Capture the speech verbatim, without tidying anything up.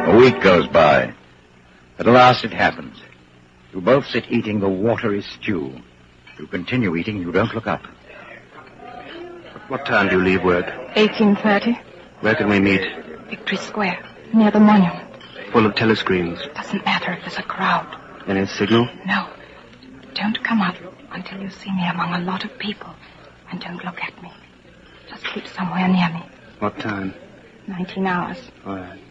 A week goes by. At last it happens. You both sit eating the watery stew. You continue eating, you don't look up. What time do you leave work? eighteen thirty. Where can we meet? Victory Square, near the monument. Full of telescreens. Doesn't matter if there's a crowd. Any signal? No. Don't come up until you see me among a lot of people. And don't look at me. Just keep somewhere near me. What time? Nineteen hours. All right.